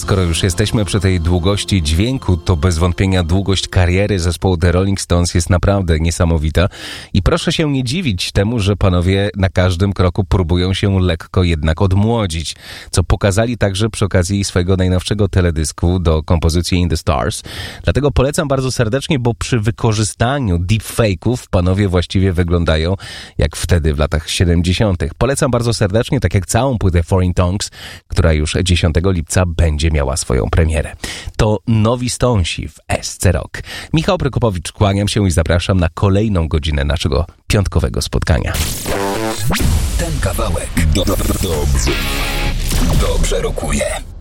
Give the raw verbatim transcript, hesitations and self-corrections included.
Skoro już jesteśmy przy tej długości dźwięku, to bez wątpienia długość kariery zespołu The Rolling Stones jest naprawdę niesamowita i proszę się nie dziwić temu, że panowie na każdym kroku próbują się lekko jednak odmłodzić, co pokazali także przy okazji swojego najnowszego teledysku do kompozycji In the Stars. Dlatego polecam bardzo serdecznie, bo przy wykorzystaniu deepfake'ów panowie właściwie wyglądają jak wtedy w latach siedemdziesiątych. Polecam bardzo serdecznie, tak jak całą płytę Foreign Tongues, która już dziesiątego lipca będzie miała swoją premierę. To nowi Stonesi w S C Rock. Michał Prokopowicz, kłaniam się i zapraszam na kolejną godzinę naszego piątkowego spotkania. Ten kawałek do, do, dobrze, dobrze rokuje.